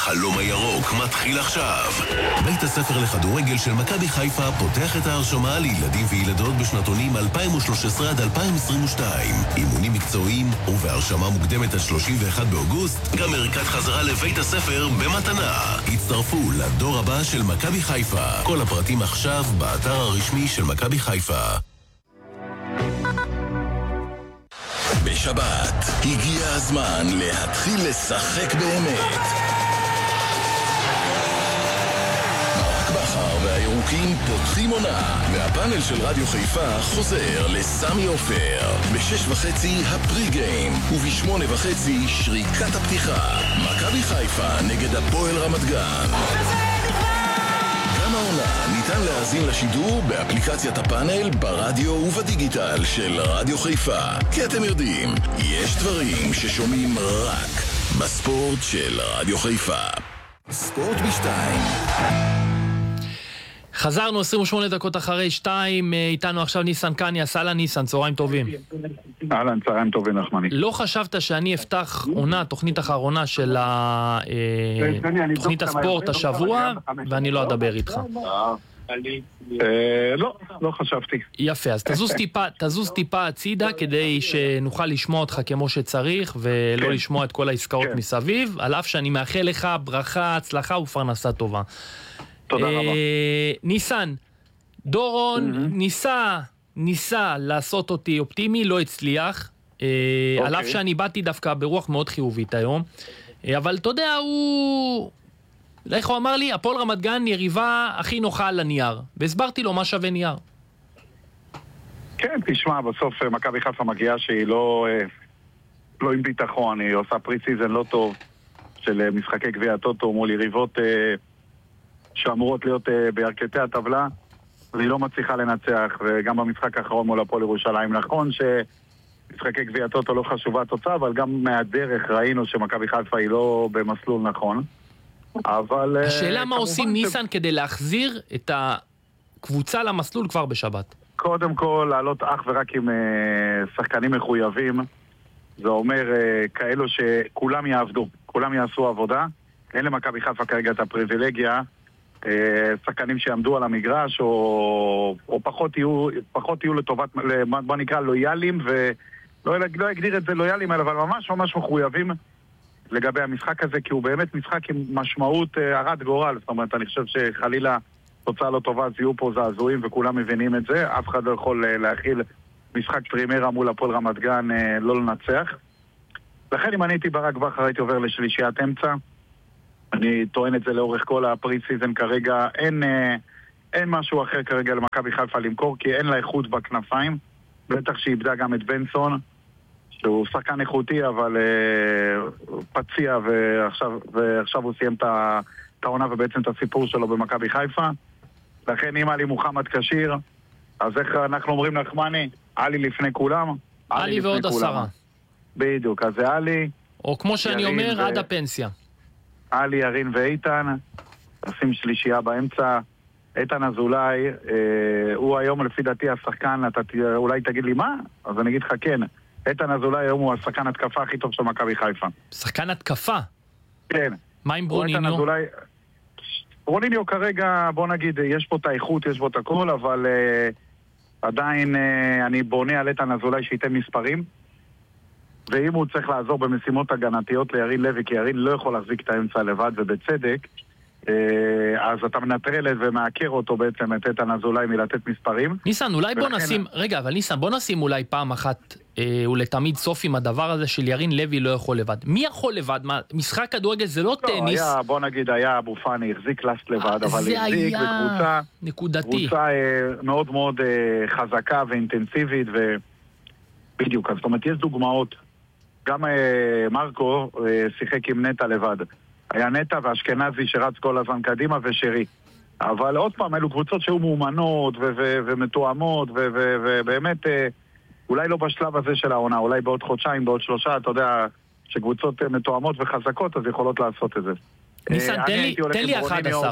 החלום הירוק מתחיל עכשיו. בית הספר לכדורגל של מכבי חיפה פותח את ההרשמה לילדים וילדות בשנתונים 2013 עד 2022. אימונים מקצועיים ובהרשמה מוקדמת עד 31 באוגוסט, גם ערכת חזרה לבית הספר במתנה. הצטרפו לדור הבא של מכבי חיפה. כל הפרטים עכשיו באתר הרשמי של מכבי חיפה. בשבת הגיע הזמן להתחיל לשחק באמת. ברק בכר והירוקים פותחים עונה, והפאנל של רדיו חיפה חוזר לסמי עופר. ב-6:30 הפרי-גיים, וב-8:30 שריקת הפתיחה. מכבי חיפה נגד הפועל רמת גן. גם העונה ניתן להאזין לשידור באפליקציית הפאנל, ברדיו ובדיגיטל של רדיו חיפה. כי אתם יודעים, יש דברים ששומעים רק בספורט של רדיו חיפה. ספורט בשתיים. חזרנו 28 דקות אחרי 2, איתנו עכשיו ניסן קניה. סלע ניסן, צהריים טובים. אהלן, צהריים טובים, נחמני. לא חשבת שאני אפתח עונה, תוכנית אחרונה של תוכנית הספורט השבוע, ואני לא אדבר איתך. לא חשבתי. יפה, אז תזוז טיפה הצידה כדי שנוכל לשמוע אותך כמו שצריך, ולא לשמוע את כל העסקאות מסביב, על אף שאני מאחל לך ברכה, הצלחה ופרנסה טובה. תודה רבה. ניסן, דורון ניסה לעשות אותי אופטימי, לא הצליח, על אף שאני באתי דווקא ברוח מאוד חיובית היום, אבל אתה יודע, איך הוא אמר לי? הפועל רמת גן יריבה הכי נוחה על הנייר, והסברתי לו מה שווה נייר. כן, תשמע, בסוף מכבי חיפה מגיעה שהיא לא עם ביטחון, היא עושה פרי-סיזן לא טוב של משחקי גביע הטוטו מול יריבות שאמורות להיות בירכתי הטבלה, והיא לא מצליחה לנצח, וגם במשחק האחרון מול הפועל ירושלים. נכון שמשחקי גביע הטוטו לא חשובה התוצאה, אבל גם מהדרך ראינו שמכבי חיפה היא לא במסלול נכון. אבל השאלה מה עושים ניסן כדי להחזיר את הקבוצה למסלול כבר בשבת? קודם כל, לעלות אך ורק עם שחקנים מחויבים. זה אומר כאלו שכולם יעבדו, כולם יעשו עבודה. אין למכבי חיפה כרגע את הפריבילגיה, שחקנים שיעמדו על המגרש או פחות יהיו לטובת, בוא נקרא לויאלים, ולא אגדיר את זה לויאלים, אבל ממש ממש מחויבים לגבי המשחק הזה, כי הוא באמת משחק עם משמעות הרת גורל. זאת אומרת, אני חושב שחלילה תוצאה לא טובה, זיהו פה זעזועים וכולם מבינים את זה. אף אחד לא יכול להכיל משחק פרימרה מול הפועל רמת גן לא לנצח. לכן אם אני הייתי ברק בכר הייתי עובר לשלישיית אמצע. אני טוען את זה לאורך כל הפרי-סיזן כרגע. אין משהו אחר כרגע למכבי חיפה למכור, כי אין לה איכות בכנפיים. בטח שאיבדה גם את בנסון, שהוא שחקן איכותי, אבל פציע, ועכשיו הוא סיים את העונה ובעצם את הסיפור שלו במכבי חיפה. לכן אם עלי מוחמד כשיר, אז איך אנחנו אומרים נחמני? עלי לפני כולם? עלי ועוד 10. בדיוק, אז זה עלי. או כמו שאני אומר, עד הפנסיה. עלי, ירין ואיתן, עושים שלישייה באמצע. איתן אזולאי, הוא היום לפי דעתי השחקן, אתה אולי תגיד לי מה? אז אני אגיד לך כן. איתן אזולאי היום הוא השחקן התקפה הכי טוב של מכבי חיפה. שחקן התקפה? כן. מה עם ברוניניו? ברוניניו כרגע, בוא נגיד, יש פה את האיכות, יש פה את הכל, אבל עדיין אני בונה על איתן אזולאי שייתן מספרים. ואם הוא צריך לעזור במשימות הגנתיות לירין לוי, כי ירין לא יכול להחזיק את האמצע לבד ובצדק, אז אתה מנטרל ומעקר אותו בעצם את איתן אזולאי מלתת מספרים. ניסן, אולי בוא נשים, רגע, אבל ניסן, בוא נשים אולי פעם אחת ולתמיד סוף עם הדבר הזה של ירין לוי לא יכול לבד. מי יכול לבד? משחק כדורגל זה לא טניס. בוא נגיד, היה אבו פאני, החזיק לאסט לבד, אבל החזיק בקבוצה נקודתי. קבוצה מאוד מאוד חזקה ואינטנסיבית, ובדיוק, זאת אומרת, יש דוגמאות. גם מרקו שיחק עם נטע לבד. היה נטע ואשכנזי שרץ כל הזמן קדימה ושרי. אבל עוד פעם, אלו קבוצות שהיו מאומנות ומתואמות, ובאמת אולי לא בשלב הזה של העונה, אולי בעוד חודשיים, בעוד 3, אתה יודע, שקבוצות מתואמות וחזקות, אז יכולות לעשות את זה. ניסן, תן לי 11.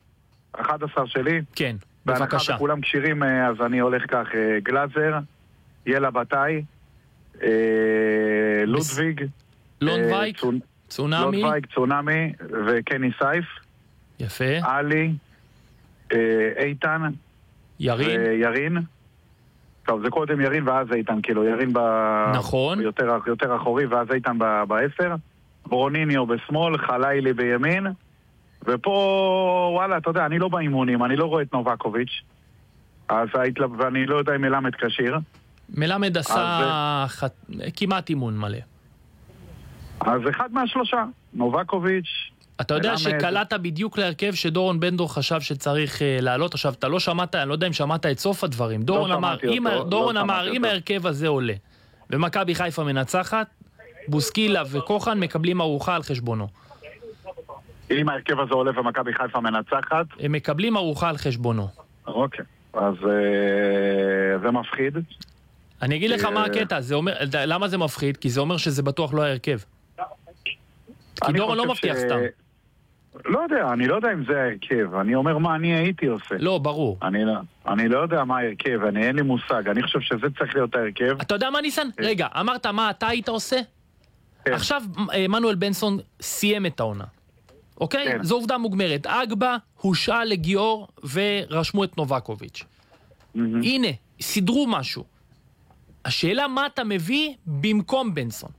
11 שלי? כן, בבקשה. בהנחה וכולם קשירים, אז אני הולך כך, גלאזר, ילה בתאי, לודוויג, לונדווייק, צונמי. לוטווייג, צונמי וקני סייף. יפה. עלי, איתן. ירין. וירין. טוב, זה קודם ירין ואז איתן, כאילו ירין נכון. יותר אחורי ואז איתן ב-10. ברוניניו בשמאל, חלילי בימין. ופה, וואלה, אתה יודע, אני לא באימונים, אני לא רואה את נובקוביץ'. ואני לא יודע אם מלמד כשיר. מלמד עשה כמעט אימון מלא. אז אחד מהשלושה, נובקוביץ'. אתה יודע שקלעת בדיוק להרכב שדורון בנדור חשב שצריך לעלות. עכשיו, אתה לא שמעת, אני לא יודע אם שמעת את סוף הדברים. דורון אמר, אם ההרכב הזה עולה ומכבי חיפה מנצחת, בוסקילה וכוחן מקבלים ארוחה על חשבונו. אם ההרכב הזה עולה ומכבי חיפה מנצחת? הם מקבלים ארוחה על חשבונו. אוקיי, אז זה מפחיד. אני אגיד לך מה הקטע, למה זה מפחיד? כי זה אומר שזה בטוח לא ההרכב. כי דורון לא מבטיח סתם. לא יודע, אני לא יודע אם זה ההרכב. אני אומר מה אני הייתי עושה. לא, ברור. אני לא יודע מה ההרכב, אין לי מושג. אני חושב שזה צריך להיות ההרכב. אתה יודע מה ניסן? רגע, אמרת מה אתה היית עושה? עכשיו מנואל בנסון סיים את העונה. אוקיי? זו עובדה מוגמרת. אגבה הושעה לגיאור ורשמו את נובקוביץ'. הנה, סידרו משהו. השאלה מה אתה מביא במקום בנסון.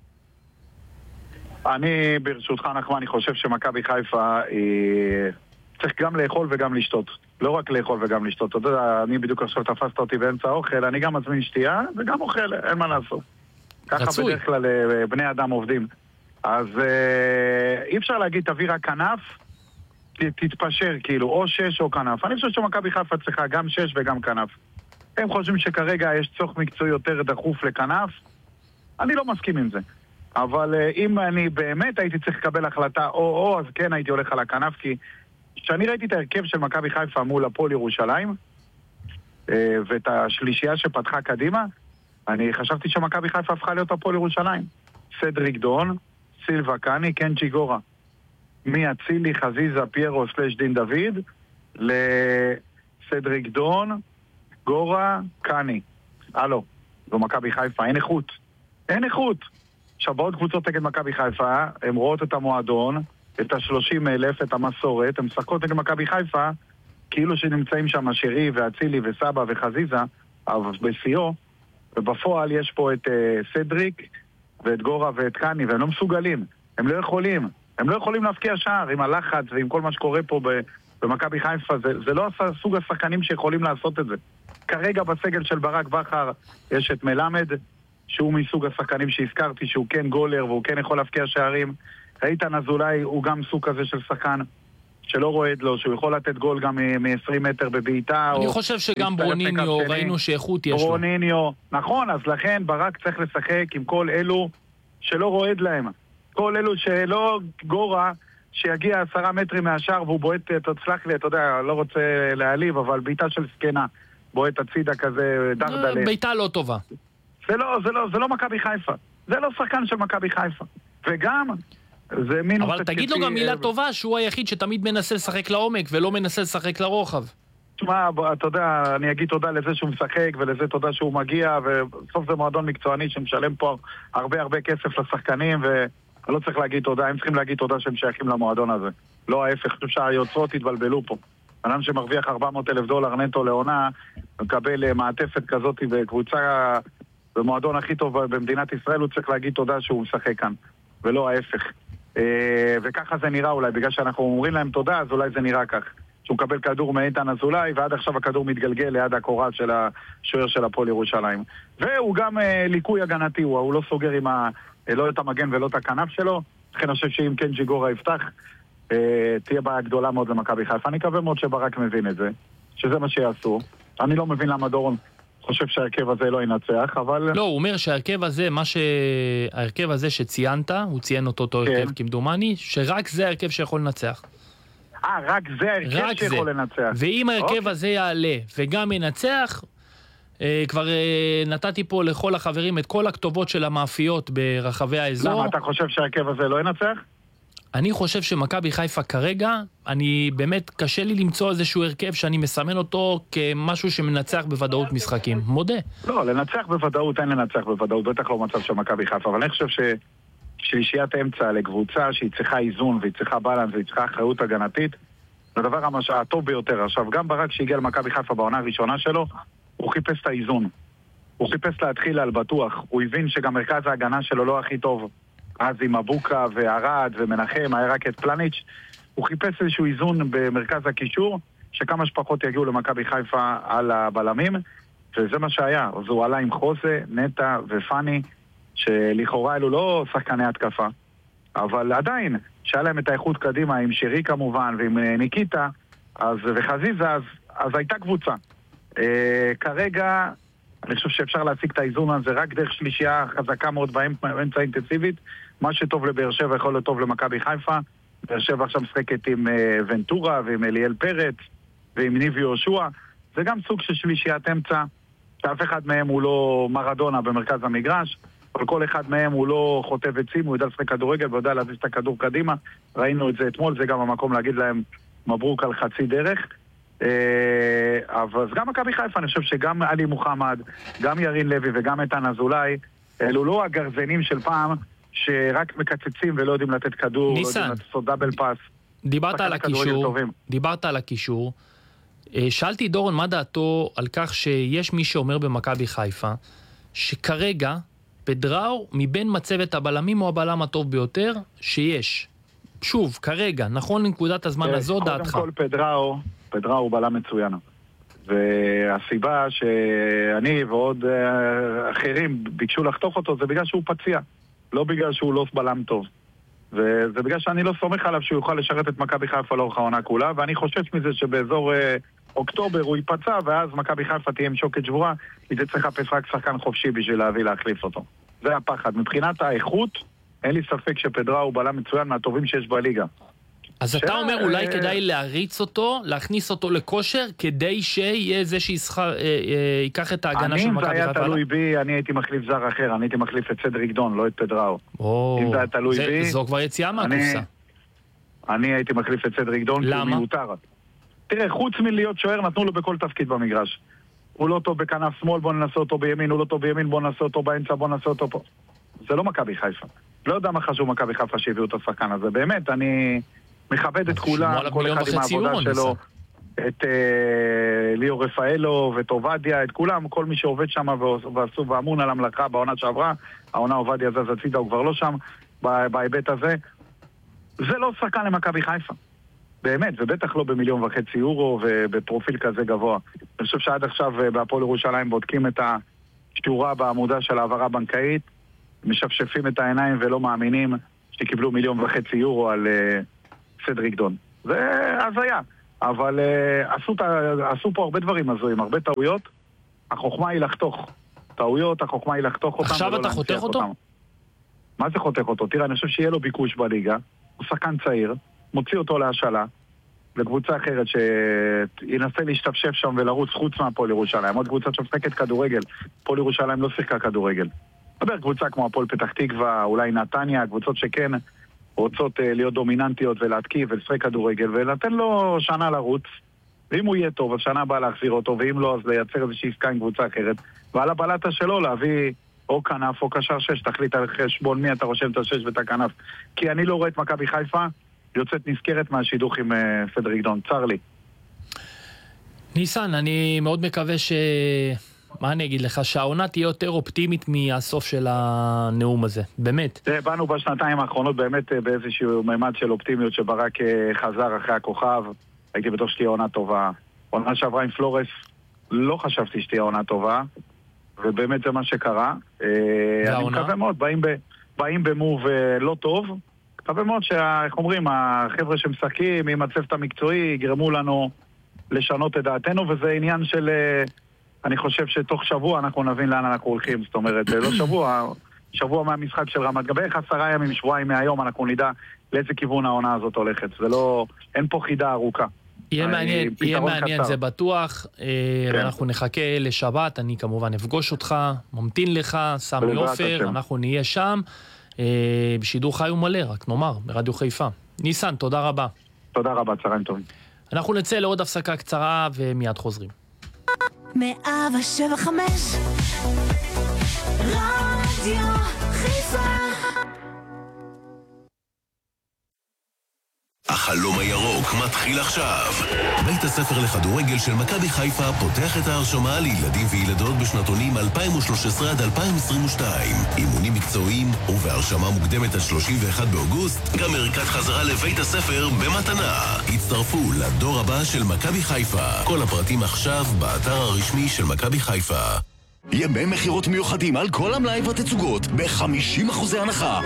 אני, ברשותך נחמן, אני חושב שמכבי חיפה צריך גם לאכול וגם לשתות. לא רק לאכול וגם לשתות. אתה יודע, אני בדיוק עכשיו תפסת אותי באמצע האוכל, אני גם מזמין שתייה וגם אוכל, אין מה לעשות. ככה בדרך כלל בני אדם עובדים. אז אי אפשר להגיד תביא רק כנף, תתפשר כאילו, או 6 או כנף. אני חושב שמכבי חיפה צריכה גם 6 וגם כנף. הם חושבים שכרגע יש צורך מקצועי יותר דחוף לכנף, אני לא מסכים עם זה. אבל אם אני באמת הייתי צריך לקבל החלטה או, אז כן הייתי הולך על הכנף, כי כשאני ראיתי את ההרכב של מכבי חיפה מול הפועל ירושלים, ואת השלישייה שפתחה קדימה, אני חשבתי שמכבי חיפה הפכה להיות הפועל ירושלים. סדריק דון, סילבה קני, קנצ'י גורה. מאצילי, חזיזה, פיירו, דין דוד, לסדריק דון, גורה, קני. הלו, זו מכבי חיפה, אין איכות. אין איכות. עכשיו, בעוד קבוצות נגד מכבי חיפה, הן רואות את המועדון, את ה-30,000, את המסורת, הן משחקות נגד מכבי חיפה, כאילו שנמצאים שם שרי ואצילי וסבא וחזיזה, אבל בסיור, ובפועל יש פה את סדריק ואת גורה ואת קני, והם לא מסוגלים, הם לא יכולים להפקיע שער עם הלחץ ועם כל מה שקורה פה במכבי חיפה, זה לא סוג השחקנים שיכולים לעשות את זה. כרגע בסגל של ברק בכר יש את מלמד, שהוא מסוג השחקנים שהזכרתי, שהוא כן גולר והוא כן יכול להפקיע שערים. איתן אזולאי הוא גם סוג כזה של שחקן שלא רועד לו, שהוא יכול לתת גול גם מ-20 מטר בביתה. אני חושב שגם ברוניניו, ראינו שאיכות יש לו. ברוניניו, נכון, אז לכן ברק צריך לשחק עם כל אלו שלא רועד להם. כל אלו שלא גורה, שיגיע 10 מטרים מהשאר והוא בועט, תצלח לי, אתה יודע, לא רוצה להעליב, אבל ביתה של סקנה, בועט הצידה כזה דרדלה. ביתה לא טובה. זה לא מכבי חיפה. זה לא שחקן של מכבי חיפה. וגם, זה מינוס... אבל תגיד לו גם מילה טובה, שהוא היחיד שתמיד מנסה לשחק לעומק, ולא מנסה לשחק לרוחב. תשמע, אתה יודע, אני אגיד תודה לזה שהוא משחק, ולזה תודה שהוא מגיע, ובסוף זה מועדון מקצועני שמשלם פה הרבה כסף לשחקנים, ואני לא צריך להגיד תודה, הם צריכים להגיד תודה שהם שייכים למועדון הזה. לא ההפך, אני חושב שהיוצרות התבלבלו פה. אדם שמרוויח $400,000 נטו לעונה, מקבל מעטפת כזאת בקבוצה... במועדון הכי טוב במדינת ישראל, הוא צריך להגיד תודה שהוא משחק כאן, ולא ההפך. וככה זה נראה אולי, בגלל שאנחנו אומרים להם תודה, אז אולי זה נראה כך. שהוא מקבל כדור מאיתן אזולאי, ועד עכשיו הכדור מתגלגל ליד הקורה של השוער של הפועל ירושלים. והוא גם ליקוי הגנתי, הוא לא סוגר עם לא את המגן ולא את הכנף שלו, לכן אני חושב שאם קנצ'י גורה יפתח, תהיה בעיה גדולה מאוד למכבי חיפה. אני מקווה מאוד שברק מבין את זה, שזה מה שיעשו. אני לא מבין למה דורון חושב שהרכב הזה לא ינצח, אבל... לא, הוא אומר שהרכב הזה, ההרכב הזה שציינת, הוא ציין אותו הרכב כמדומני, שרק זה ההרכב שיכול לנצח. רק זה ההרכב שיכול לנצח. ואם ההרכב הזה יעלה וגם ינצח, כבר נתתי פה לכל החברים את כל הכתובות של המאפיות ברחבי האזור. למה, אתה חושב שההרכב הזה לא ינצח? אני חושב שמכבי חיפה כרגע, אני באמת קשה לי למצוא איזשהו הרכב שאני מסמן אותו כמשהו שמנצח בוודאות משחקים. מודה. לא, לנצח בוודאות אין לנצח בוודאות, בטח לא מצב של מכבי חיפה, אבל אני חושב שלישיית אמצע לקבוצה שהיא צריכה איזון והיא צריכה בלנס והיא צריכה אחריות הגנתית, זה הדבר הטוב ביותר. עכשיו, גם ברק שהגיע למכבי חיפה בעונה הראשונה שלו, הוא חיפש את האיזון. הוא חיפש להתחיל על בטוח. הוא הבין שגם מרכז ההגנה שלו לא הכי טוב. אז עם אבוקה והרד ומנחם, היה רק את פלניץ'. הוא חיפש איזשהו איזון במרכז הקישור, שכמה שפחות יגיעו למכבי חיפה על הבלמים, וזה מה שהיה. אז הוא עלה עם חוזה, נטע ופני, שלכאורה אלו לא שחקני התקפה, אבל עדיין, שהיה להם את האיכות קדימה עם שרי כמובן ועם ניקיטה וחזיזה, אז הייתה קבוצה. כרגע אני חושב שאפשר להשיג את האיזון הזה רק דרך שלישייה חזקה מאוד באמצע אינטנסיבית. מה שטוב לבאר שבע יכול להיות טוב למכבי חיפה. באר שבע עכשיו משחקת עם ונטורה ועם אליאל פרץ ועם ניבי יהושע. זה גם סוג של שלישיית אמצע, שאף אחד מהם הוא לא מרדונה במרכז המגרש, אבל כל אחד מהם הוא לא חוטב עצים, הוא יודע לשחק כדורגל ויודע להזיז את הכדור קדימה. ראינו את זה אתמול, זה גם המקום להגיד להם מברוק על חצי דרך. אבל גם מכבי חיפה, אני חושב שגם עלי מוחמד, גם ירין לוי וגם איתן אזולאי, אלו לא הגרזנים של פעם שרק מקצצים ולא יודעים לתת כדור, לא יודעים לעשות דאבל פאס. דיברת על הקישור. שאלתי דורון מה דעתו על כך שיש מי שאומר במכבי חיפה שכרגע פדראו מבין מצבת הבלמים הוא הבלם הטוב ביותר שיש. שוב, כרגע, נכון לנקודת הזמן הזו דעתך. קודם כל פדראו הוא בלם מצוין. והסיבה שאני ועוד אחרים ביקשו לחתוך אותו זה בגלל שהוא פציע. לא בגלל שהוא לא בלם טוב. וזה בגלל שאני לא סומך עליו שהוא יוכל לשרת את מכבי חיפה לאורך העונה כולה, ואני חושש מזה שבאזור אוקטובר הוא ייפצע, ואז מכבי חיפה תהיה עם שוקת שבורה, היא תצטרך לחפש רק שחקן חופשי בשביל להחליף אותו. זה הפחד. מבחינת האיכות, אין לי ספק שפדראו הוא בלם מצוין מהטובים שיש בליגה. אז אתה אומר אולי כדאי להריץ אותו, להכניס אותו לכושר, כדי שיהיה זה שיקח את ההגנה של מכבי חיפה? אם זה היה תלוי בי, אני הייתי מחליף זר אחר, אני הייתי מחליף את סדריק דון, לא את פדראו. אם זה היה תלוי בי... זו כבר יציאה מהקופסה. אני הייתי מחליף את סדריק דון, כי הוא מיותר. תראה, חוץ מלהיות שוער, נתנו לו בכל תפקיד במגרש. הוא לא טוב בכנף שמאל, בוא ננסה אותו בימין, הוא לא טוב בימין, בוא ננסה אותו באמצע, בוא ננסה אותו פה. זה לא מכבי חיפה. לא יודע מה חשוב מכבי חיפה שהביאו את השחקן הזה. באמת, אני מכבד את כולם, כל אחד עם העבודה שלו, את ליאור רפאלו ואת עובדיה, את כולם, כל מי שעובד שם ועשו ואמון על המלאכה בעונה שעברה, העונה עובדיה זז הצידה, הוא כבר לא שם בהיבט הזה. זה לא שחקן למכבי חיפה. באמת, ובטח לא ב1.5 יורו ובפרופיל כזה גבוה. אני חושב שעד עכשיו בהפועל ירושלים בודקים את השורה בעמודה של העברה בנקאית, משפשפים את העיניים ולא מאמינים שקיבלו 1.5 יורו על סדריק דון. זה הזיה. אבל עשו פה הרבה דברים הזויים, הרבה טעויות. החוכמה היא לחתוך. טעויות, החוכמה היא לחתוך אותם. עכשיו אתה חותך אותו? מה זה חותך אותו? תראה, אני חושב שיהיה לו ביקוש בליגה. הוא שחקן צעיר, מוציא אותו להשאלה, לקבוצה אחרת שינסה להשתפשף שם ולרוץ חוץ מהפועל ירושלים. עוד קבוצה שמשחקת כדורגל. הפועל ירושלים לא שיחקה כדורגל. דבר קבוצה כמו הפועל פתח תקווה, אולי נתניה, קבוצות שכן רוצות להיות דומיננטיות ולהתקיף ולשחק כדורגל, ולתן לו שנה לרוץ, ואם הוא יהיה טוב אז שנה הבאה להחזיר אותו, ואם לא אז לייצר איזושהי עסקה עם קבוצה אחרת, ועל הבלטה שלו להביא או כנף או קשר 6, תחליט על חשבון מי אתה רושם את ה6 ואת הכנף, כי אני לא רואה את מכבי חיפה יוצאת נזכרת מהשידוך עם סדריק דון, צר לי. ניסן, אני מאוד מקווה מה אני אגיד לך, שהעונה תהיה יותר אופטימית מהסוף של הנאום הזה, באמת. באנו בשנתיים האחרונות באמת באיזשהו מימד של אופטימיות שברק חזר אחרי הכוכב, הייתי בטוח שתהיה עונה טובה. עונה שעברה עם פלורס, לא חשבתי שתהיה עונה טובה, ובאמת זה מה שקרה. אני מקווה מאוד, באים במוב לא טוב, מקווה מאוד איך אומרים, החבר'ה שמשחקים עם הצוות המקצועי יגרמו לנו לשנות את דעתנו, וזה עניין של... אני חושב שתוך שבוע אנחנו נבין לאן אנחנו הולכים, זאת אומרת, לא שבוע מהמשחק של רמת גן, בערך 10 ימים, שבועיים מהיום אנחנו נדע לאיזה כיוון העונה הזאת הולכת, זה לא, אין פה חידה ארוכה. יהיה מעניין, זה בטוח, אנחנו נחכה לשבת, אני כמובן אפגוש אותך, ממתין לך, סמי עופר, אנחנו נהיה שם, בשידור חי ומלא, רק נאמר, ברדיו חיפה. ניסן, תודה רבה. תודה רבה, צהריים טובים. אנחנו נצא לעוד הפסקה קצרה ומיד חוזרים. 107.5 רדיו חיפה החלום הירוק מתחיל עכשיו. בית הספר לכדורגל של מכבי חיפה פותח את ההרשמה לילדים וילדות בשנתונים 2013 עד 2022. אימונים מקצועיים ובהרשמה מוקדמת עד 31 באוגוסט, גם ערכת חזרה לבית הספר במתנה. הצטרפו לדור הבא של מכבי חיפה. כל הפרטים עכשיו באתר הרשמי של מכבי חיפה. ימי מחירות מיוחדים על כל המלאי והתצוגות ב-50% הנחה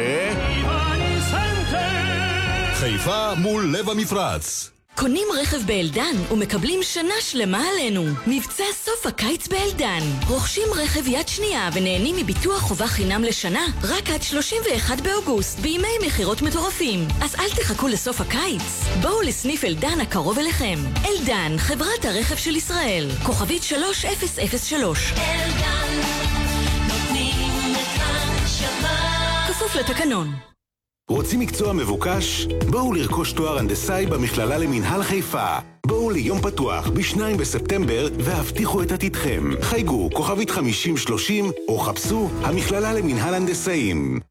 חיפה מול לב המפרץ. קונים רכב באלדן ומקבלים שנה שלמה עלינו. מבצע סוף הקיץ באלדן. רוכשים רכב יד שנייה ונהנים מביטוח חובה חינם לשנה רק עד 31 באוגוסט בימי מחירות מטורפים. אז אל תחכו לסוף הקיץ. בואו לסניף אלדן הקרוב אליכם. אלדן, חברת הרכב של ישראל. כוכבית 3003. אלדן, נותנים לך שמה. כפוף לתקנון. רוצים מקצוע מבוקש? בואו לרכוש תואר הנדסאי במכללה למינהל חיפה. בואו ליום פתוח ב-2 בספטמבר והבטיחו את עתידכם. חייגו כוכבית 5030 או חפשו המכללה למינהל הנדסאים.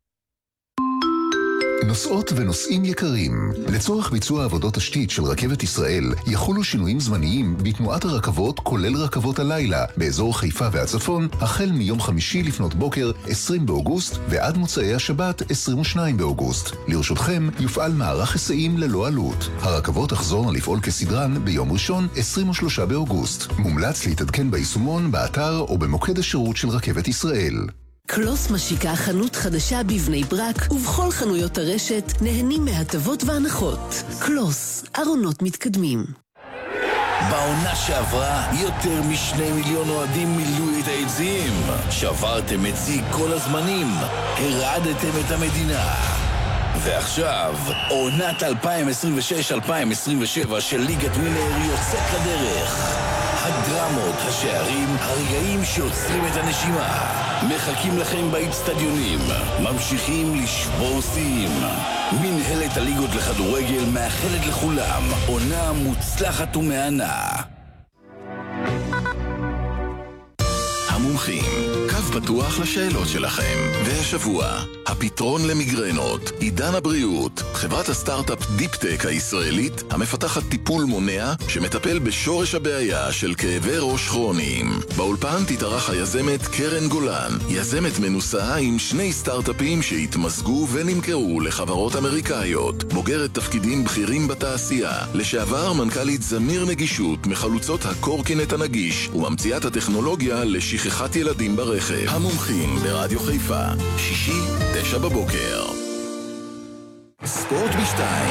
נוסעות ונוסעים יקרים, לצורך ביצוע עבודות תשתית של רכבת ישראל יחולו שינויים זמניים בתנועת הרכבות כולל רכבות הלילה באזור חיפה והצפון החל מיום חמישי לפנות בוקר 20 באוגוסט ועד מוצאי השבת 22 באוגוסט. לרשותכם יופעל מערך היסעים ללא עלות. הרכבות תחזורנה לפעול כסדרן ביום ראשון 23 באוגוסט. מומלץ להתעדכן ביישומון, באתר או במוקד השירות של רכבת ישראל. קלוס משיקה חנות חדשה בבני ברק, ובכל חנויות הרשת נהנים מהטבות והנחות. קלוס, ארונות מתקדמים. בעונה שעברה יותר מ2 מיליון אוהדים מילאו את היציעים. שברתם את שיא כל הזמנים, הרעדתם את המדינה. ועכשיו, עונת 2026-2027 של ליגת ווינר יוצאת לדרך. הדרמות, השערים, הרגעים שעוצרים את הנשימה. מחכים לכם באצטדיונים, ממשיכים לשבור שיאים. מנהלת הליגות לכדורגל מאחלת לכולם עונה מוצלחת ומהנה. המומחים, קו פתוח לשאלות שלכם. והשבוע, הפתרון למיגרנות, עידן הבריאות, חברת הסטארט-אפ דיפטק הישראלית, המפתחת טיפול מונע שמטפל בשורש הבעיה של כאבי ראש כרוניים. באולפן תתארח היזמת קרן גולן, יזמת מנוסה עם 2 סטארט-אפים שהתמזגו ונמכרו לחברות אמריקאיות, בוגרת תפקידים בכירים בתעשייה, לשעבר מנכ"לית זמיר נגישות, מחלוצות הקורקינט הנגיש וממציאת הטכנולוגיה לשכחת ילדים ברכב. המומחים ברדיו חיפה, שישי 9 בבוקר. ספורט בשתיים.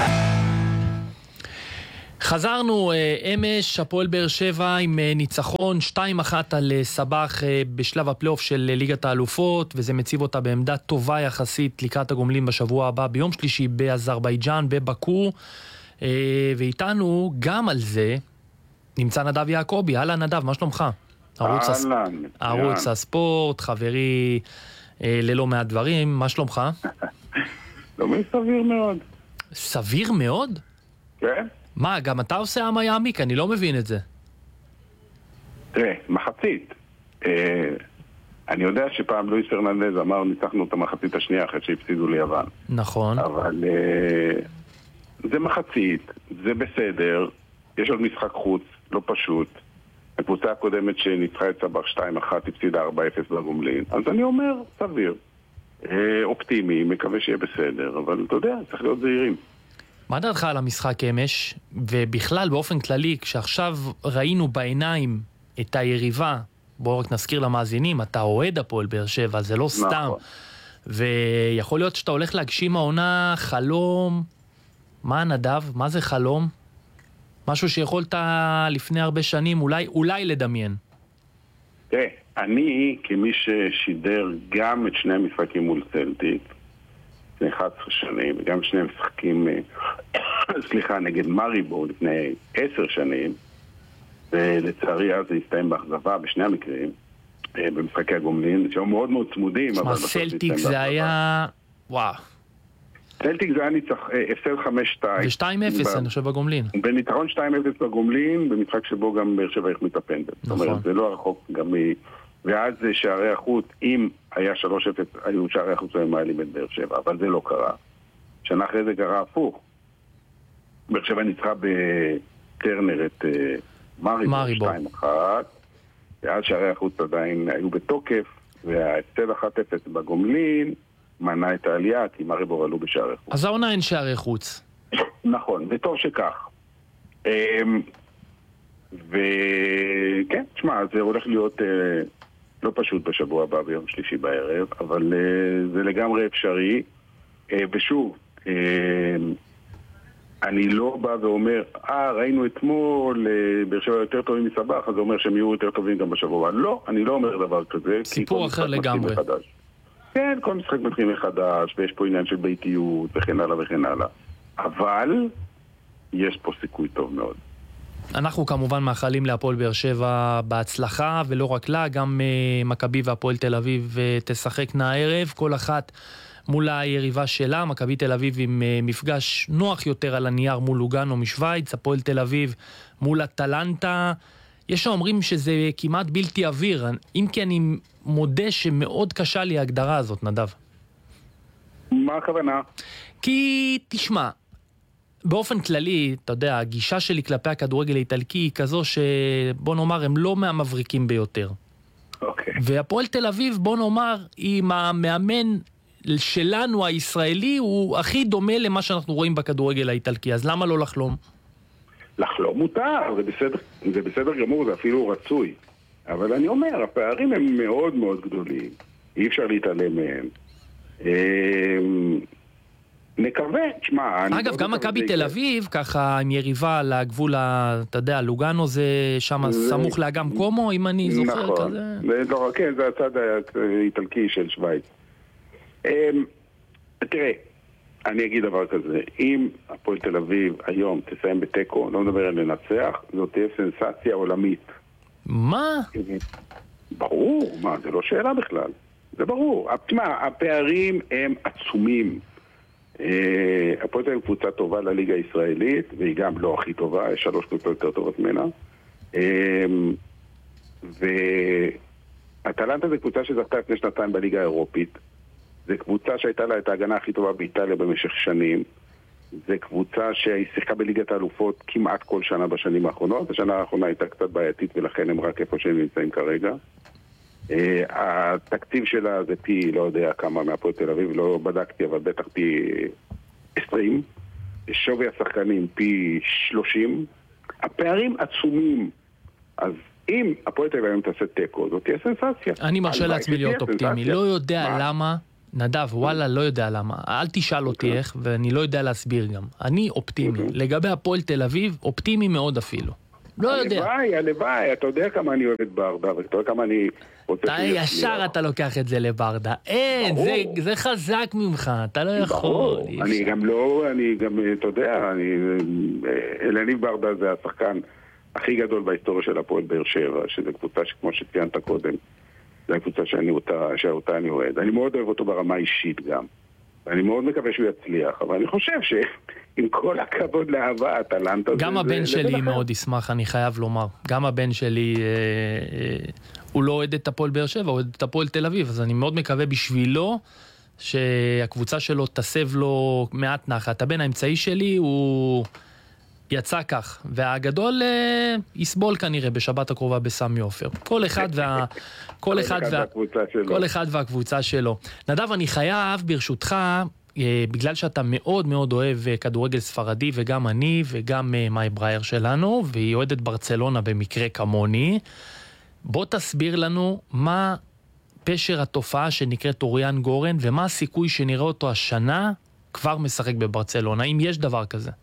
חזרנו אמש, הפועל באר שבע עם ניצחון 2-1 על סבח בשלב הפלייאוף של ליגת האלופות, וזה מציב אותה בעמדה טובה יחסית לקראת הגומלין בשבוע הבא ביום שלישי באזרבייג'אן בבקו. ואיתנו גם על זה נמצא נדב יעקבי. הלאה נדב, מה שלומך? ערוץ הספורט, חברי ללא מעט דברים, מה שלומך? דומה סביר מאוד. סביר מאוד? כן. מה, גם אתה עושה עם היעמיק? אני לא מבין את זה. תראה, מחצית. אני יודע שפעם לואיס פרננדז אמר ניצחנו את המחצית השנייה אחרי שהפסידו ליוון. נכון. אבל זה מחצית, זה בסדר, יש עוד משחק חוץ, לא פשוט. הקבוצה הקודמת שניצחה את סבח 2-1 הפסידה 4-0 בגומלין. אז אני אומר, סביר. אופטימי, מקווה שיהיה בסדר, אבל אתה יודע, צריך להיות זהירים. מה דעתך על המשחק אמש, ובכלל באופן כללי, כשעכשיו ראינו בעיניים את היריבה, בואו רק נזכיר למאזינים, אתה אוהד הפועל באר שבע, זה לא סתם. ויכול להיות שאתה הולך להגשים העונה חלום. מה נדב? מה זה חלום? משהו שיכולת לפני הרבה שנים אולי לדמיין. תראה, אני כמי ששידר גם את 2 המשחקים מול סלטיק לפני 11 שנים, וגם 2 משחקים נגד מריבור לפני 10 שנים, ולצערי אז זה הסתיים באכזבה בשני המקרים, במשחקי הגומלין, שהיו מאוד מאוד צמודים. שמה, סלטיק זה היה... וואו. סלטיק זה היה הפסד 5-2. ו-2-0 אני חושב בגומלין. בניצחון 2-0 בגומלין, במשחק שבו גם באר שבע החמיצה פנדל. זאת אומרת, זה לא רחוק גם ואז שערי החוץ, אם היה 3-0, היו שערי החוץ והם מעלים את באר שבע, אבל זה לא קרה. שנה אחרי זה קרה הפוך. באר שבע ניצחה בטרנר את מאריבור 2-1, ואז שערי החוץ עדיין היו בתוקף, וההפסד 1-0 בגומלין מנע את העלייה, כי מאריבור עלו בשערי חוץ. אז העונה אין שערי חוץ. נכון, וטוב שכך. וכן, תשמע, זה הולך להיות לא פשוט בשבוע הבא ביום שלישי בערב, אבל זה לגמרי אפשרי. ושוב, אני לא בא ואומר, ראינו אתמול באר שבע יותר טובים מסבח, אז זה אומר שהם יהיו יותר טובים גם בשבוע הבא. לא, אני לא אומר דבר כזה. סיפור אחר לגמרי. כן, כל משחק מתחיל מחדש, ויש פה עניין של ביתיות וכן הלאה וכן הלאה. אבל יש פה סיכוי טוב מאוד. אנחנו כמובן מאחלים להפועל באר שבע בהצלחה, ולא רק לה, גם מכבי והפועל תל אביב תשחקנה הערב, כל אחת מול היריבה שלה. מכבי תל אביב עם מפגש נוח יותר על הנייר מול לוגאנו משוויץ, הפועל תל אביב מול אטלנטה. יש שאומרים שזה כמעט בלתי עביר, אם כי אני מודה שמאוד קשה לי ההגדרה הזאת, נדב. מה הכוונה? כי תשמע, באופן כללי, אתה יודע, הגישה שלי כלפי הכדורגל האיטלקי היא כזו שבוא נאמר הם לא מהמבריקים ביותר. אוקיי. והפועל תל אביב, בוא נאמר, עם המאמן שלנו הישראלי הוא הכי דומה למה שאנחנו רואים בכדורגל האיטלקי, אז למה לא לחלום? לחלום מותר, זה בסדר גמור, זה אפילו רצוי. אבל אני אומר, הפערים הם מאוד מאוד גדולים, אי אפשר להתעלם מהם. נקווה, תשמע... אגב, גם מכבי תל אביב, ככה עם יריבה לגבול, אתה יודע, לוגאנו זה שם סמוך לאגם קומו, אם אני זוכר כזה. נכון, כן, זה הצד האיטלקי של שוויץ. תראה, אני אגיד דבר כזה, אם הפועל תל אביב היום תסיים בטקו, לא מדבר על לנצח, זאת תהיה סנסציה עולמית. מה? ברור, מה, זה לא שאלה בכלל. זה ברור. תשמע, הפערים הם עצומים. הפועל תל אביב קבוצה טובה לליגה הישראלית, והיא גם לא הכי טובה, יש 3 קבוצות יותר טובות ממנה. ואטלנטה זה קבוצה שזכתה לפני שנתיים בליגה האירופית. זה קבוצה שהייתה לה את ההגנה הכי טובה באיטליה במשך שנים. זה קבוצה שהיא שיחקה בליגת האלופות כמעט כל שנה בשנים האחרונות. השנה האחרונה הייתה קצת בעייתית ולכן הם רק איפה שהם נמצאים כרגע. התקציב שלה זה פי, לא יודע כמה מהפועל תל אביב, לא בדקתי, אבל בטח פי 20. שווי השחקנים פי 30. הפערים עצומים. אז אם הפועל תל אביב תעשה טקו, זאת תהיה סנסציה. אני מרשה לעצמי להיות אופטימי. לא יודע למה, נדב, וואלה, לא יודע למה. אל תשאל אותי איך, ואני לא יודע להסביר גם. אני אופטימי. לגבי הפועל תל אביב, אופטימי מאוד אפילו. לא יודע. הלוואי, אתה יודע כמה אני אוהב את ברדה, ואתה יודע כמה אני רוצה... ישר אתה לוקח את זה לברדה. אין, זה חזק ממך, אתה לא יכול. אני גם לא, אתה יודע, אלניב ברדה זה השחקן הכי גדול בהיסטוריה של הפועל באר שבע, שזו קבוצה שכמו שציינת קודם, זו הקבוצה שאותה אני אוהד. אני מאוד אוהב אותו ברמה אישית גם. ואני מאוד מקווה שהוא יצליח, אבל אני חושב שעם כל הכבוד לאהבה, אטלנטה... גם הבן שלי מאוד ישמח, אני חייב לומר. גם הבן שלי, הוא לא אוהד את הפועל באר שבע, הוא אוהד את הפועל תל אביב, אז אני מאוד מקווה בשבילו שהקבוצה שלו תסב לו מעט נחת. הבן האמצעי שלי הוא יצא כך, והגדול יסבול כנראה בשבת הקרובה בסמי עופר. כל אחד והקבוצה שלו. נדב, אני חייב ברשותך, בגלל שאתה מאוד מאוד אוהב כדורגל ספרדי, וגם אני וגם מאי ברייר שלנו, והיא אוהדת ברצלונה במקרה כמוני, בוא תסביר לנו מה פשר התופעה שנקראת אוריאן גורן, ומה הסיכוי שנראה אותו השנה כבר משחק בברצלונה, אם יש דבר כזה.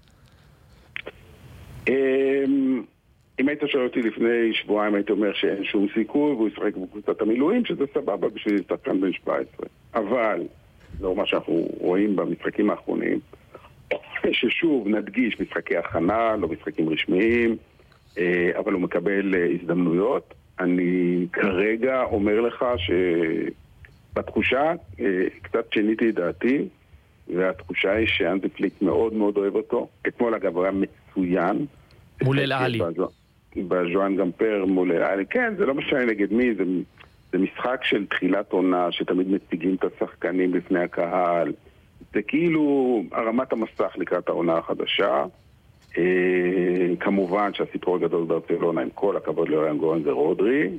אם היית שואל אותי לפני שבועיים הייתי אומר שאין שום סיכוי והוא ישחק בקבוצת המילואים, שזה סבבה בשביל שחקן בן 17. אבל לא מה שאנחנו רואים במשחקים האחרונים, ששוב נדגיש משחקי הכנה, לא משחקים רשמיים, אבל הוא מקבל הזדמנויות. אני כרגע אומר לך שבתחושה קצת שיניתי את דעתי, והתחושה היא שאנדי פליק מאוד מאוד אוהב אותו. אתמול אגב היה מצוין. מול אל-עלי. בז'ואן גמפר מול אל-עלי. כן, זה לא משנה נגד מי, זה משחק של תחילת עונה, שתמיד מציגים את השחקנים לפני הקהל. זה כאילו הרמת המסך לקראת העונה החדשה. כמובן שהסיפור הגדול ברצלונה, עם כל הכבוד לאוריאן גורן זה רודרי,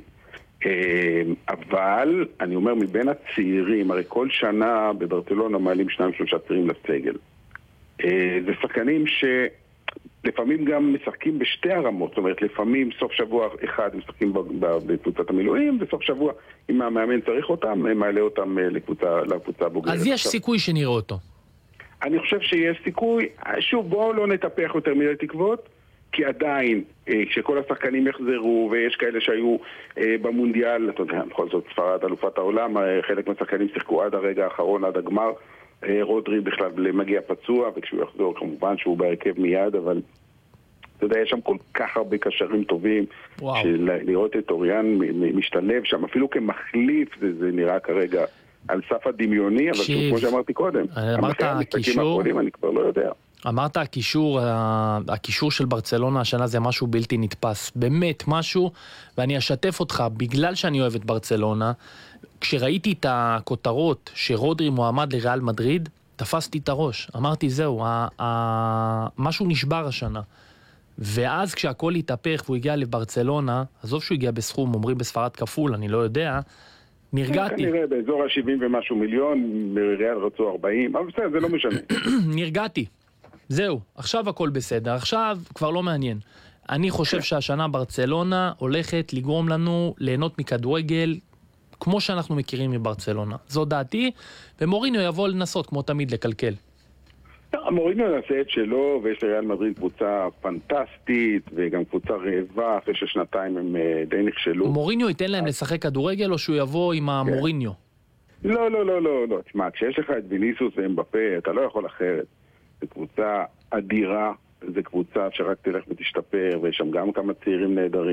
אבל אני אומר מבין הצעירים, הרי כל שנה בברצלונה מעלים 2-3 צעירים לסגל. זה שחקנים שלפעמים גם משחקים בשתי הרמות, זאת אומרת לפעמים סוף שבוע אחד משחקים בקבוצת המילואים, וסוף שבוע אם המאמן צריך אותם, מעלה אותם לקבוצה הבוגרת. אז יש סיכוי שנראה אותו. אני חושב שיש סיכוי, שוב בואו לא נטפח יותר מדי תקוות, כי עדיין, כשכל השחקנים יחזרו, ויש כאלה שהיו במונדיאל, אתה יודע, בכל זאת ספרד, אלופת העולם, חלק מהשחקנים שיחקו עד הרגע האחרון, עד הגמר, רודרי בכלל מגיע פצוע, וכשהוא יחזור כמובן שהוא בהרכב מיד, אבל אתה יודע, יש שם כל כך הרבה קשרים טובים, לראות את אוריאן משתלב שם, אפילו כמחליף, זה נראה כרגע על סף הדמיוני, אבל כמו שאמרתי קודם, אמרת הקישור, אני כבר לא יודע. אמרת הקישור של ברצלונה השנה זה משהו בלתי נתפס, באמת משהו, ואני אשתף אותך, בגלל שאני אוהב את ברצלונה, כשראיתי את הכותרות שרודרי מועמד לריאל מדריד, תפסתי את הראש, אמרתי זהו, משהו נשבר השנה. ואז כשהכל התהפך והוא הגיע לברצלונה, עזוב שהוא הגיע בסכום, אומרים בספרד כפול, אני לא יודע, נרגעתי. כנראה באזור ה-70 ומשהו מיליון, בריאל רצו 40, אבל בסדר, זה לא משנה. נרגעתי. זהו, עכשיו הכל בסדר, עכשיו כבר לא מעניין. אני חושב שהשנה ברצלונה הולכת לגרום לנו ליהנות מכדורגל כמו שאנחנו מכירים מברצלונה. זו דעתי, ומוריניו יבוא לנסות כמו תמיד לקלקל. מוריניו נעשה את שלו, ויש לריאל מדריד קבוצה פנטסטית, וגם קבוצה רעבה, אחרי ששנתיים הם די נכשלו. מוריניו ייתן להם לשחק כדורגל, או שהוא יבוא עם המוריניו? לא. תשמע, כשיש לך את ויניסוס ואמבפה, אתה לא יכול אחרת. זו קבוצה אדירה, זו קבוצה שרק תלך ותשתפר, ויש שם גם כמה צעירים נהדרים.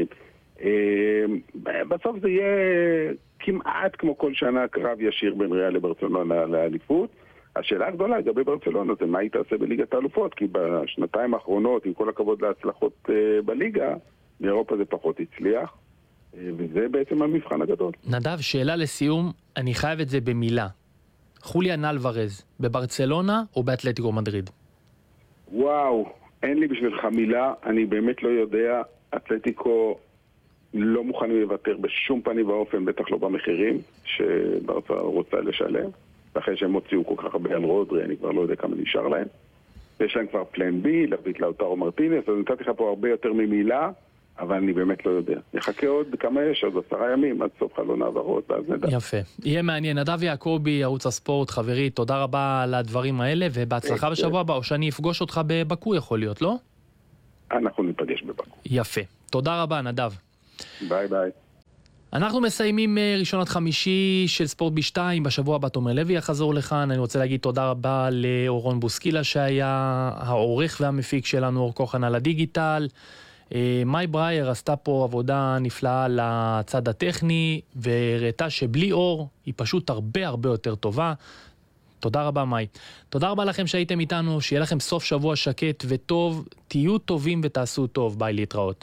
בסוף זה יהיה כמעט כמו כל שנה קרב ישיר בין ריאל לברצלונה לאליפות. השאלה הגדולה לגבי ברצלונה זה מה היא תעשה בליגת האלופות, כי בשנתיים האחרונות, עם כל הכבוד להצלחות בליגה, באירופה זה פחות הצליח, וזה בעצם המבחן הגדול. נדב, שאלה לסיום, אני חייב את זה במילה. חוליאן אלוורז, בברצלונה או באתלטיקו מדריד? וואו, אין לי בשבילך מילה, אני באמת לא יודע. אתלטיקו לא מוכנים לוותר בשום פנים ואופן, בטח לא במחירים שברצה רוצה לשלם. ואחרי שהם הוציאו כל כך הרבה על רודרי, אני כבר לא יודע כמה נשאר להם. יש להם כבר פלן בי, להביא את לאוטרו מרטינס, אז נתתי לך פה הרבה יותר ממילה, אבל אני באמת לא יודע. נחכה עוד כמה יש, עוד 10 ימים, עד סוף חלון העברות, ואז נדע. יפה. יהיה מעניין. נדב יעקבי, ערוץ הספורט, חברי, תודה רבה על הדברים האלה, ובהצלחה בשבוע הבא, או שאני אפגוש אותך בבקו יכול להיות, לא? אנחנו ניפגש בבקו. יפה. תודה רבה, נדב. ביי ביי. אנחנו מסיימים ראשון עד חמישי של ספורט ב2, בשבוע הבא תומר לוי יחזור לכאן. אני רוצה להגיד תודה רבה לאורון בוסקילה שהיה העורך והמפיק שלנו, אור כוחן על הדיגיטל. מאי ברייר עשתה פה עבודה נפלאה לצד הטכני, והראתה שבלי אור היא פשוט הרבה הרבה יותר טובה. תודה רבה מאי. תודה רבה לכם שהייתם איתנו, שיהיה לכם סוף שבוע שקט וטוב, תהיו טובים ותעשו טוב, ביי, להתראות.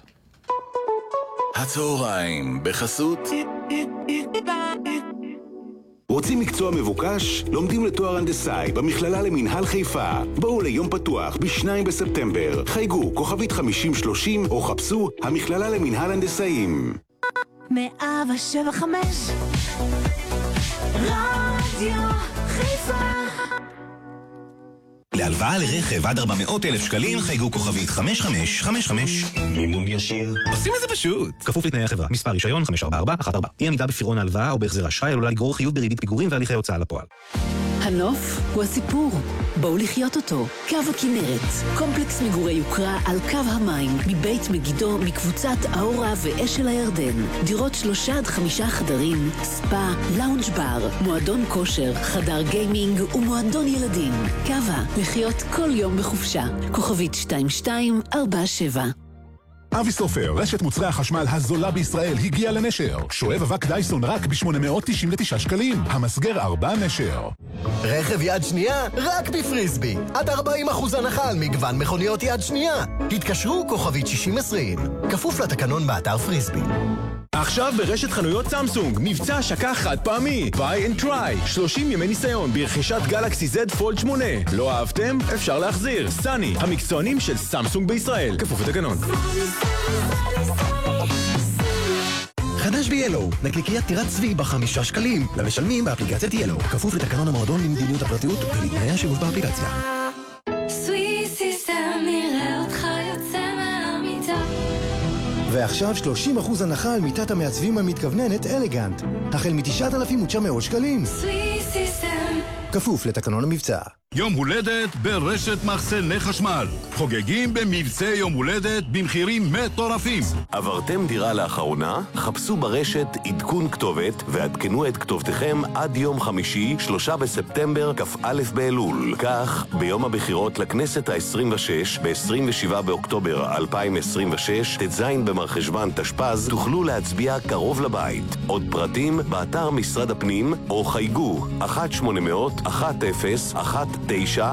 הצהריים בחסות רוצים מקצוע מבוקש? לומדים לתואר הנדסאי במכללה למינהל חיפה. בואו ליום פתוח ב2 בספטמבר. חייגו כוכבית 5030 או חפשו המכללה למינהל הנדסאים. 175 רדיו חיפה. להלוואה לרכב עד 400,000 שקלים, חייגו כוכבית 5555. מימון ישיר. עושים את זה פשוט. כפוף לתנאי החברה. מספר רישיון 54414. אי עמידה בפירעון ההלוואה או בהחזר אשראי עלולה לגרור חיוב בריבית פיגורים והליכי הוצאה לפועל. הנוף הוא הסיפור. בואו לחיות אותו. קו הכנרת. קומפלקס מגורי יוקרה על קו המים. מבית מגידו, מקבוצת האורה ואשל הירדן. דירות 3 עד 5 חדרים, ספה, לאונג' בר, מועדון כושר, חדר גיימינג ומועדון ילדים. קווה, לחיות כל יום בחופשה. כוכבית 2247. אבי סופר, רשת מוצרי החשמל הזולה בישראל, הגיעה לנשר. שואב אבק דייסון רק ב-899 שקלים. המסגר 4 נשר. רכב יד שנייה רק בפריסבי. עד 40% הנחה על מגוון מכוניות יד שנייה. התקשרו כוכבית 6020. כפוף לתקנון באתר פריסבי. עכשיו ברשת חנויות סמסונג, מבצע השקה חד פעמי, buy and try, 30 ימי ניסיון ברכישת גלקסי Z פולד 8. לא אהבתם? אפשר להחזיר. סני, המקצוענים של סמסונג בישראל, כפוף לתקנון. חדש ב-Yellow, נקניקיית טירת צבי ב5 שקלים, למשלמים באפליקציית Yellow, כפוף לתקנון המועדון למדיניות הפרטיות ולתנאי השימוש באפליקציה. ועכשיו 30% הנחה על מיטת המעצבים המתכווננת אלגנט, החל מ9,900 שקלים. כפוף לתקנון המבצע. יום הולדת ברשת מחסני חשמל. חוגגים במבצע יום הולדת במחירים מטורפים. עברתם דירה לאחרונה? חפשו ברשת עדכון כתובת ועדכנו את כתובתכם עד יום חמישי, 3 בספטמבר, כ"א באלול. כך, ביום הבחירות לכנסת ה-26, ב-27 באוקטובר 2026, ט"ז במרחשוון תשפ"ז, תוכלו להצביע קרוב לבית. עוד פרטים באתר משרד הפנים או חייגו 1-800-10-1975.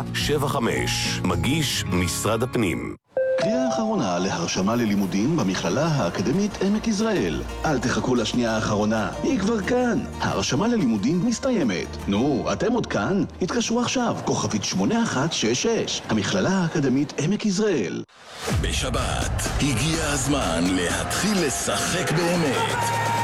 מגיש משרד הפנים. קריאה האחרונה להרשמה ללימודים במכללה האקדמית עמק יזרעאל. אל תחכו לשנייה האחרונה, היא כבר כאן. ההרשמה ללימודים מסתיימת. נו, אתם עוד כאן? התקשרו עכשיו, כוכבית 8166, המכללה האקדמית עמק יזרעאל. בשבת הגיע הזמן להתחיל לשחק באמת.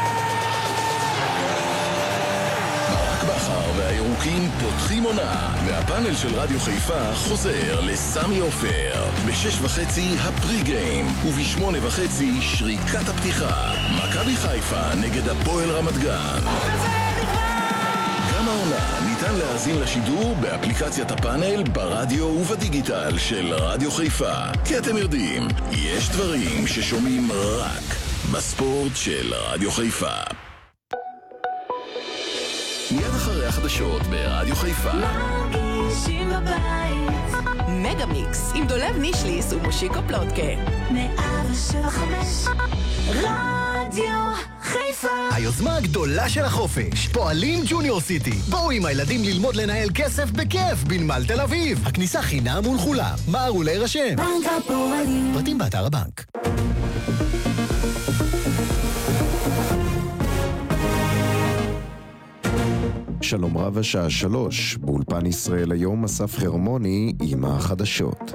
בכר והירוקים פותחים עונה, והפאנל של רדיו חיפה חוזר לסמי עופר. ב-6:30 הפרי-גיים, וב-8:30 שריקת הפתיחה. מכבי חיפה נגד הפועל רמת גן. גם העונה ניתן להאזין לשידור באפליקציית הפאנל, ברדיו ובדיגיטל של רדיו חיפה. כי אתם יודעים, יש דברים ששומעים רק בספורט של רדיו חיפה. מיד אחרי החדשות ברדיו חיפה. מרגישים בבית. מגה מיקס עם דולב נישליס ומושיקו פלוטקה. 105 רדיו חיפה. היוזמה הגדולה של החופש, פועלים ג'וניור סיטי. בואו עם הילדים ללמוד לנהל כסף בכיף בנמל תל אביב. הכניסה חינם ולכולם. מהרו להירשם. בנק הפועלים. פרטים באתר הבנק. שלום רב, השעה 3, באולפן ישראל היום, אסף חרמוני עם החדשות.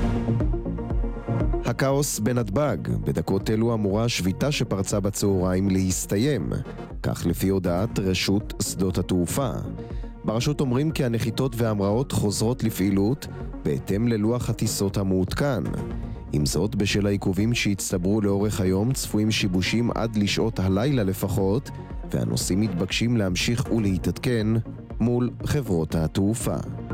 הכאוס בנתב"ג, בדקות אלו אמורה השביתה שפרצה בצהריים להסתיים, כך לפי הודעת רשות שדות התעופה. ברשות אומרים כי הנחיתות וההמראות חוזרות לפעילות בהתאם ללוח הטיסות המעודכן. עם זאת, בשל העיכובים שהצטברו לאורך היום, צפויים שיבושים עד לשעות הלילה לפחות, והנוסעים מתבקשים להמשיך ולהתעדכן מול חברות התעופה.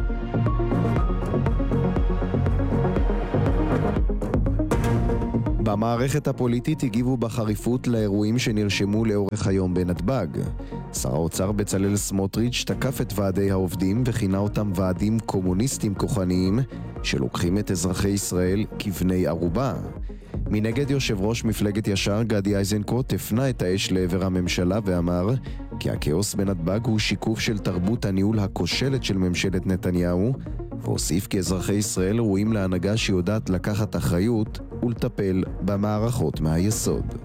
במערכת הפוליטית הגיבו בחריפות לאירועים שנרשמו לאורך היום בנתב"ג. שר האוצר בצלאל סמוטריץ' תקף את ועדי העובדים וכינה אותם ועדים קומוניסטים כוחניים שלוקחים את אזרחי ישראל כבני ערובה. מנגד יושב ראש מפלגת ישר גדי איזנקוט הפנה את האש לעבר הממשלה ואמר כי הכאוס בנתב"ג הוא שיקוף של תרבות הניהול הכושלת של ממשלת נתניהו, והוסיף כי אזרחי ישראל רואים להנהגה שיודעת לקחת אחריות ולטפל במערכות מהיסוד.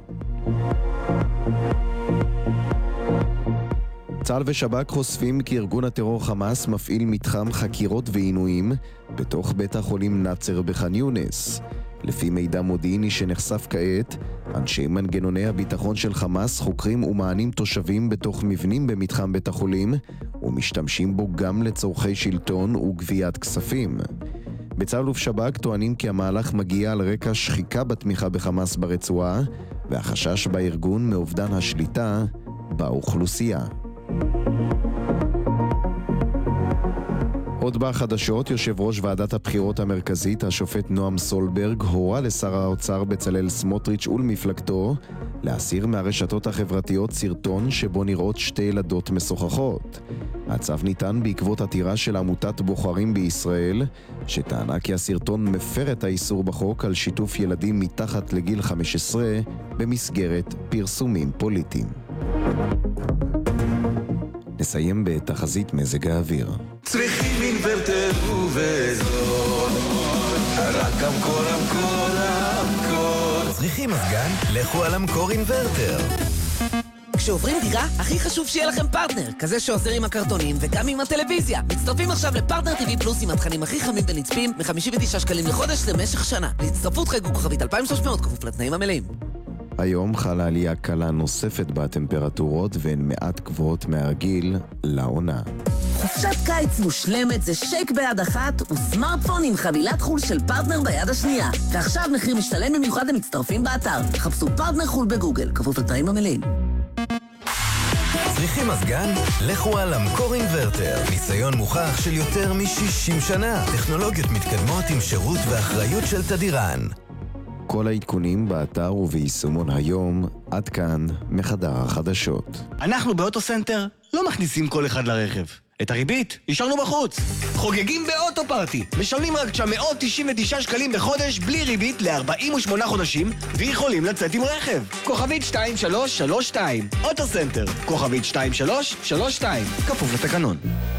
צה"ל ושב"כ חושפים כי ארגון הטרור חמאס מפעיל מתחם חקירות ועינויים בתוך בית החולים נאצר בח'אן יונס. לפי מידע מודיעיני שנחשף כעת, אנשי מנגנוני הביטחון של חמאס חוקרים ומענים תושבים בתוך מבנים במתחם בית החולים ומשתמשים בו גם לצורכי שלטון וגביית כספים. בצה"ל ובשב"כ טוענים כי המהלך מגיע על רקע שחיקה בתמיכה בחמאס ברצועה והחשש בארגון מאובדן השליטה באוכלוסייה. עוד בחדשות, יושב ראש ועדת הבחירות המרכזית, השופט נועם סולברג, הורה לשר האוצר בצלאל סמוטריץ' ולמפלגתו להסיר מהרשתות החברתיות סרטון שבו נראות שתי ילדות משוחחות. הצו ניתן בעקבות עתירה של עמותת בוחרים בישראל, שטענה כי הסרטון מפר את האיסור בחוק על שיתוף ילדים מתחת לגיל 15 במסגרת פרסומים פוליטיים. נסיים בתחזית מזג האוויר. צריכים אינוורטר ובזול, רק אמקור. צריכים מזגן? לכו על אמקור אינוורטר. כשעוברים דירה, הכי חשוב שיהיה לכם פרטנר, כזה שעוזר עם הקרטונים וגם עם הטלוויזיה. מצטרפים עכשיו לפרטנר TV פלוס עם התכנים הכי חמים ונצפים, מ-59 שקלים לחודש למשך שנה. להצטרפות חייגו כוכבית 2300, כפוף לתנאים המלאים. היום חלה עלייה קלה נוספת בטמפרטורות והן מעט גבוהות מהרגיל לעונה. חופשת קיץ מושלמת זה שייק ביד אחת וסמארטפון עם חבילת חול של פרטנר ביד השנייה. ועכשיו מחיר משתלם במיוחד למצטרפים באתר. חפשו פרטנר חול בגוגל, כפוף לתנאים המלאים. צריכים מזגן? לכו על אמקור אינברטר. ניסיון מוכח של יותר מ-60 שנה. טכנולוגיות מתקדמות עם שירות ואחריות של תדירן. כל העדכונים באתר וביישומון היום. עד כאן מחדר החדשות. אנחנו באוטוסנטר לא מכניסים כל אחד לרכב. את הריבית השארנו בחוץ. חוגגים באוטו פארטי. משלמים רק 999 שקלים בחודש בלי ריבית ל-48 חודשים ויכולים לצאת עם רכב. כוכבית 2332. אוטוסנטר. כוכבית 2332. כפוף לתקנון.